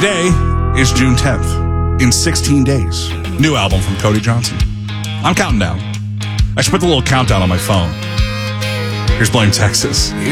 Today is June 10th. In 16 days, new album from Cody Johnson. I'm counting down. I should put the little countdown on my phone. Here's Blame Texas.